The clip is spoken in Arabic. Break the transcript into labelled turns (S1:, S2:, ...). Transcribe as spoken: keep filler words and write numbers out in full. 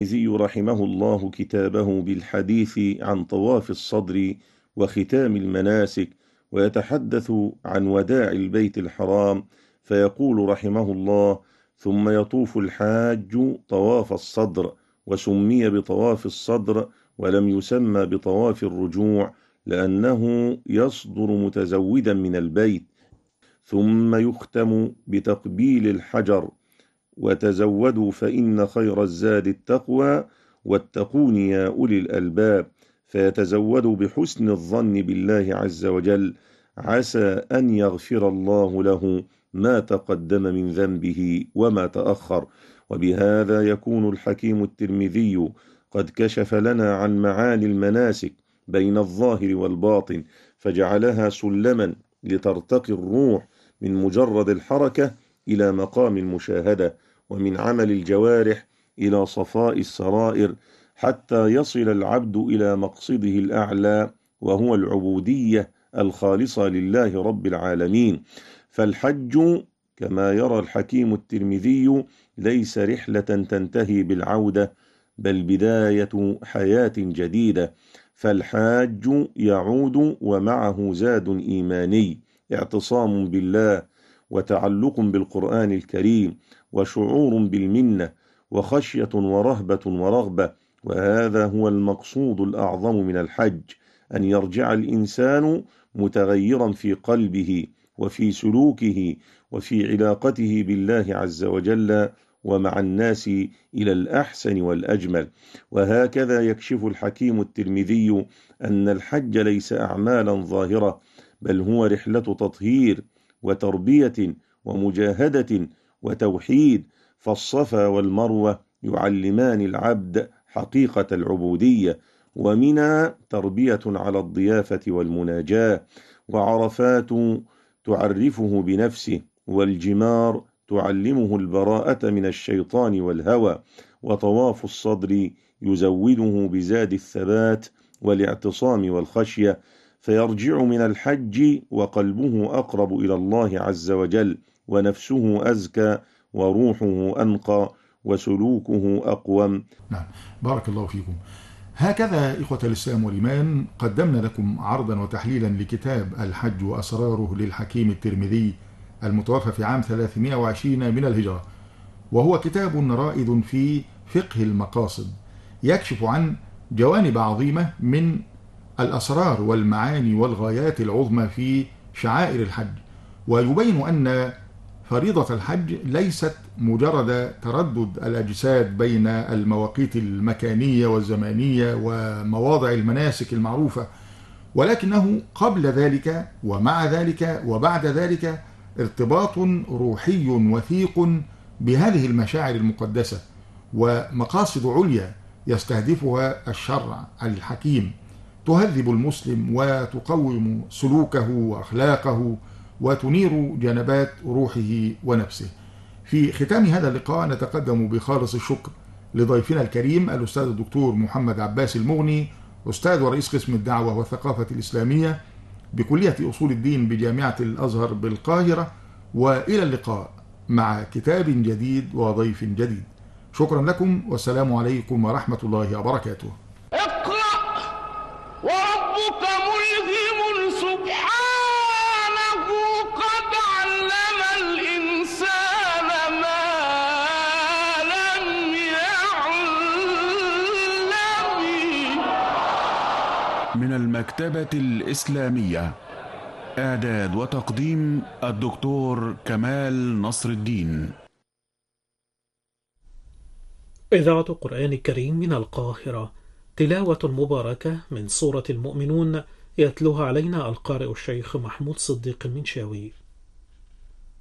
S1: الترمذي رحمه الله كتابه بالحديث عن طواف الصدر وختام المناسك، ويتحدث عن وداع البيت الحرام، فيقول رحمه الله: ثم يطوف الحاج طواف الصدر، وسمي بطواف الصدر ولم يسمى بطواف الرجوع لأنه يصدر متزودا من البيت، ثم يختم بتقبيل الحجر. وتزودوا فإن خير الزاد التقوى واتقون يا أولي الألباب، فيتزود بحسن الظن بالله عز وجل، عسى أن يغفر الله له ما تقدم من ذنبه وما تأخر. وبهذا يكون الحكيم الترمذي قد كشف لنا عن معاني المناسك بين الظاهر والباطن، فجعلها سلما لترتقي الروح من مجرد الحركة إلى مقام المشاهدة، ومن عمل الجوارح إلى صفاء السرائر، حتى يصل العبد إلى مقصده الأعلى، وهو العبودية الخالصة لله رب العالمين. فالحج كما يرى الحكيم الترمذي ليس رحلة تنتهي بالعودة، بل بداية حياة جديدة. فالحاج يعود ومعه زاد إيماني، اعتصام بالله، وتعلق بالقرآن الكريم، وشعور بالمنة، وخشية ورهبة ورغبة. وهذا هو المقصود الأعظم من الحج، أن يرجع الإنسان متغيرا في قلبه وفي سلوكه وفي علاقته بالله عز وجل ومع الناس إلى الأحسن والأجمل. وهكذا يكشف الحكيم الترمذي أن الحج ليس أعمالا ظاهرة، بل هو رحلة تطهير وتربية ومجاهدة وتوحيد. فالصفا والمروة يعلمان العبد حقيقة العبودية، ومنى تربية على الضيافة والمناجاة، وعرفات تعرفه بنفسه، والجمار تعلمه البراءة من الشيطان والهوى، وطواف الصدر يزوده بزاد الثبات والاعتصام والخشية، فيرجع من الحج وقلبه أقرب إلى الله عز وجل، ونفسه أزكى، وروحه أنقى، وسلوكه أقوم.
S2: نعم، بارك الله فيكم. هكذا إخوة الإسلام والإيمان قدمنا لكم عرضا وتحليلا لكتاب الحج وأسراره للحكيم الترمذي المتوفى في عام ثلاثمائة وعشرين من الهجرة، وهو كتاب رائد في فقه المقاصد، يكشف عن جوانب عظيمة من الأسرار والمعاني والغايات العظمى في شعائر الحج، ويبين أن فريضة الحج ليست مجرد تردد الأجساد بين المواقيت المكانية والزمانية ومواضع المناسك المعروفة، ولكنه قبل ذلك ومع ذلك وبعد ذلك ارتباط روحي وثيق بهذه المشاعر المقدسة، ومقاصد عليا يستهدفها الشرع الحكيم، تهذب المسلم وتقوم سلوكه وأخلاقه وتنير جنبات روحه ونفسه. في ختام هذا اللقاء نتقدم بخالص الشكر لضيفنا الكريم الأستاذ الدكتور محمد عباس المغني، أستاذ ورئيس قسم الدعوة والثقافة الإسلامية بكلية أصول الدين بجامعة الأزهر بالقاهرة، وإلى اللقاء مع كتاب جديد وضيف جديد. شكرا لكم، والسلام عليكم ورحمة الله وبركاته.
S3: اقرأ وربك ملهم سبحانه قد علم الإنسان ما لم يعلم.
S4: من المكتبة الإسلامية، إعداد وتقديم الدكتور كمال نصر الدين.
S5: إذاعة القرآن الكريم من القاهرة، تلاوة مباركة من سورة المؤمنون، يتلوها علينا القارئ الشيخ محمود صديق المنشاوي.